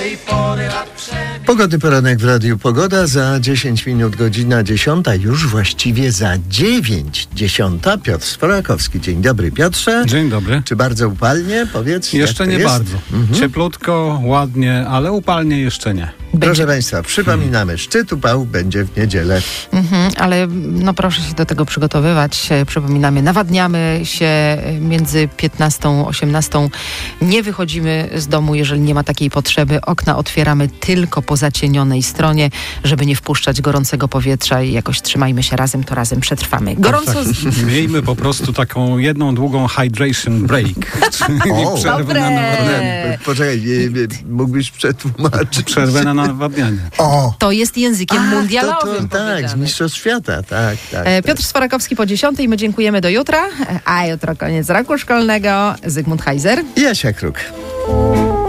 Pogody poranek w Radiu Pogoda. Za 10 minut godzina 10, już właściwie za 9:10. Piotr Sforakowski. Dzień dobry, Piotrze. Dzień dobry. Czy bardzo upalnie? Powiedz. Jeszcze nie jest? bardzo. Cieplutko, ładnie, ale upalnie jeszcze nie. Proszę Państwa, przypominamy, szczyt upału będzie w niedzielę. Ale proszę się do tego przygotowywać. Przypominamy, nawadniamy się między 15 a 18. Nie wychodzimy z domu, jeżeli nie ma takiej potrzeby. Okna otwieramy tylko po zacienionej stronie, żeby nie wpuszczać gorącego powietrza i jakoś trzymajmy się razem, to razem przetrwamy. Gorąco... Miejmy po prostu taką jedną długą hydration break. Czyli przerwę na nawadnianie. Poczekaj, mógłbyś przetłumaczyć? Przerwę na nawadnianie. To jest językiem mundialowym. Tak, z Mistrzostw Świata. Tak. Piotr Sforakowski po 10. My dziękujemy do jutra. A jutro koniec roku szkolnego. Zygmunt Heiser Jasia Kruk.